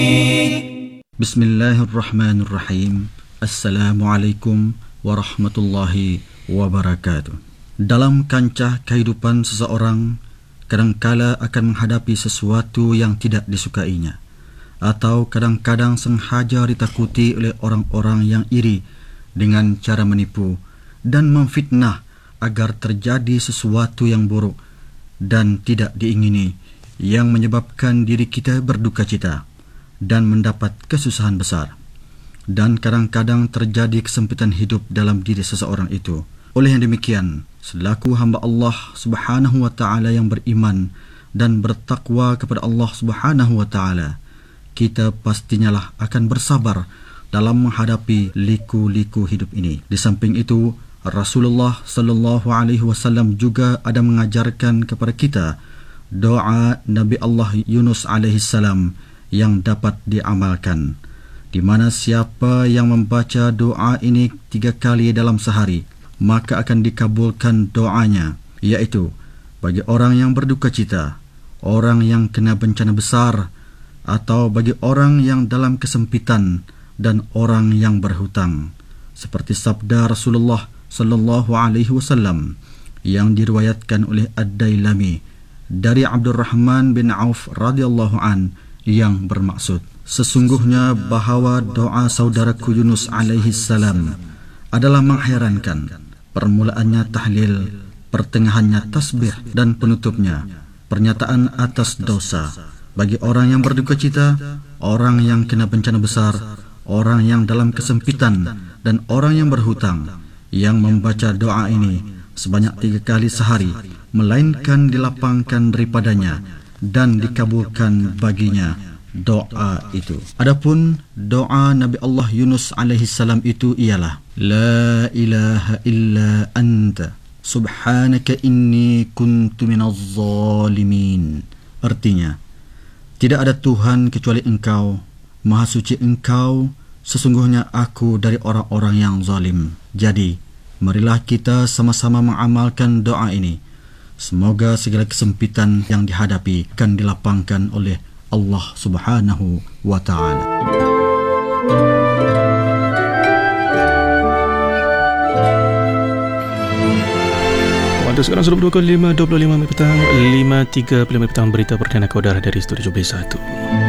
Bismillahirrahmanirrahim. Assalamualaikum warahmatullahi wabarakatuh. Dalam kancah kehidupan seseorang, kadangkala akan menghadapi sesuatu yang tidak disukainya, atau kadang-kadang sengaja ditakuti oleh orang-orang yang iri dengan cara menipu dan memfitnah agar terjadi sesuatu yang buruk dan tidak diingini, yang menyebabkan diri kita berduka cita dan mendapat kesusahan besar. Dan kadang-kadang terjadi kesempitan hidup dalam diri seseorang itu. Oleh yang demikian, selaku hamba Allah Subhanahu wa taala yang beriman dan bertakwa kepada Allah Subhanahu wa taala, kita pastinyalah akan bersabar dalam menghadapi liku-liku hidup ini. Di samping itu, Rasulullah sallallahu alaihi wasallam juga ada mengajarkan kepada kita doa Nabi Allah Yunus alaihi salam yang dapat diamalkan, di mana siapa yang membaca doa ini 3 kali dalam sehari, maka akan dikabulkan doanya, iaitu bagi orang yang berduka cita, orang yang kena bencana besar, atau bagi orang yang dalam kesempitan, dan orang yang berhutang. Seperti sabda Rasulullah sallallahu alaihi wasallam yang diriwayatkan oleh Ad-Dailami dari Abdurrahman bin Auf radhiyallahu an, yang bermaksud, sesungguhnya bahawa doa saudaraku Yunus alaihi salam adalah mengherankan. Permulaannya tahlil, pertengahannya tasbih, dan penutupnya pernyataan atas dosa. Bagi orang yang berduka cita, orang yang kena bencana besar, orang yang dalam kesempitan, dan orang yang berhutang, yang membaca doa ini sebanyak 3 kali sehari, melainkan dilapangkan daripadanya dan dikabulkan baginya doa itu. Adapun doa Nabi Allah Yunus alaihi salam itu ialah La ilaha illa anta subhanaka inni kuntu minaz zalimin. Artinya, tidak ada Tuhan kecuali Engkau, Maha suci Engkau, sesungguhnya aku dari orang-orang yang zalim. Jadi, marilah kita sama-sama mengamalkan doa ini. Semoga segala kesempitan yang dihadapi akan dilapangkan oleh Allah Subhanahu wa taala. Waktu sekarang sudah pukul 5.25 petang, 5.35 petang. Berita perdana kaudara dari Studio B1.